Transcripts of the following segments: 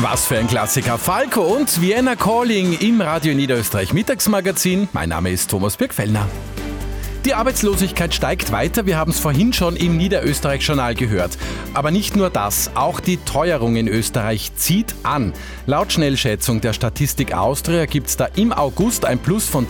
Was für ein Klassiker. Falco und Vienna Calling im Radio Niederösterreich Mittagsmagazin. Mein Name ist Thomas Birkfellner. Die Arbeitslosigkeit steigt weiter, wir haben es vorhin schon im Niederösterreich-Journal gehört. Aber nicht nur das, auch die Teuerung in Österreich zieht an. Laut Schnellschätzung der Statistik Austria gibt es da im August ein Plus von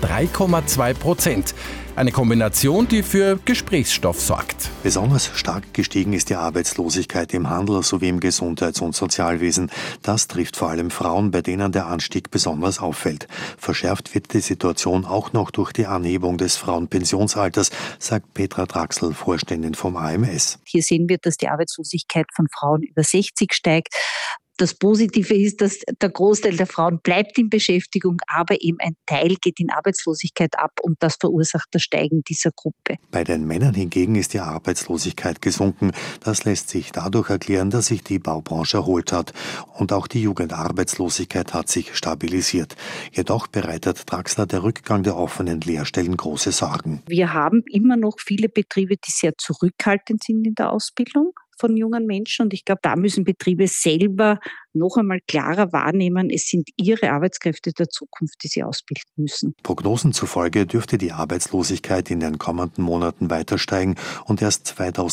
3,2%. Eine Kombination, die für Gesprächsstoff sorgt. Besonders stark gestiegen ist die Arbeitslosigkeit im Handel sowie im Gesundheits- und Sozialwesen. Das trifft vor allem Frauen, bei denen der Anstieg besonders auffällt. Verschärft wird die Situation auch noch durch die Anhebung des Frauenpensionsalters, sagt Petra Draxl, Vorständin vom AMS. Hier sehen wir, dass die Arbeitslosigkeit von Frauen über 60 steigt. Das Positive ist, dass der Großteil der Frauen bleibt in Beschäftigung, aber eben ein Teil geht in Arbeitslosigkeit ab und das verursacht das Steigen dieser Gruppe. Bei den Männern hingegen ist die Arbeitslosigkeit gesunken. Das lässt sich dadurch erklären, dass sich die Baubranche erholt hat. Und auch die Jugendarbeitslosigkeit hat sich stabilisiert. Jedoch bereitet Draxler der Rückgang der offenen Lehrstellen große Sorgen. Wir haben immer noch viele Betriebe, die sehr zurückhaltend sind in der Ausbildung von jungen Menschen. Und ich glaube, da müssen Betriebe selber noch einmal klarer wahrnehmen, es sind ihre Arbeitskräfte der Zukunft, die sie ausbilden müssen. Prognosen zufolge dürfte die Arbeitslosigkeit in den kommenden Monaten weiter steigen und erst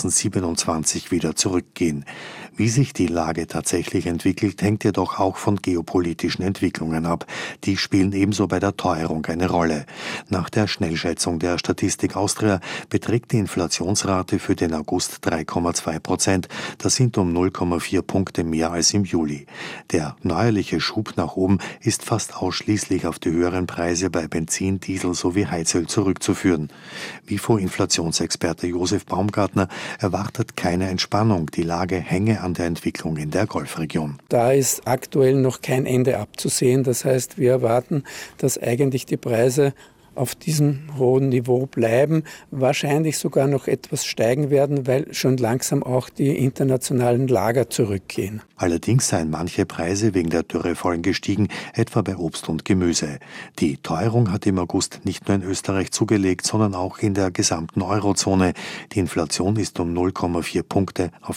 2027 wieder zurückgehen. Wie sich die Lage tatsächlich entwickelt, hängt jedoch auch von geopolitischen Entwicklungen ab. Die spielen ebenso bei der Teuerung eine Rolle. Nach der Schnellschätzung der Statistik Austria beträgt die Inflationsrate für den August 3,2%. Das sind um 0,4 Punkte mehr als im Juli. Der neuerliche Schub nach oben ist fast ausschließlich auf die höheren Preise bei Benzin, Diesel sowie Heizöl zurückzuführen. Wie Inflationsexperte Josef Baumgartner erwartet keine Entspannung. Die Lage hänge an der Entwicklung in der Golfregion. Da ist aktuell noch kein Ende abzusehen. Das heißt, wir erwarten, dass eigentlich die Preise auf diesem hohen Niveau bleiben, wahrscheinlich sogar noch etwas steigen werden, weil schon langsam auch die internationalen Lager zurückgehen. Allerdings seien manche Preise wegen der Dürrefolgen gestiegen, etwa bei Obst und Gemüse. Die Teuerung hat im August nicht nur in Österreich zugelegt, sondern auch in der gesamten Eurozone. Die Inflation ist um 0,4 Punkte auf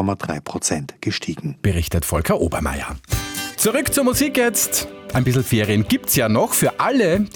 3,3% gestiegen. Berichtet Volker Obermeier. Zurück zur Musik jetzt. Ein bisschen Ferien gibt's ja noch für alle,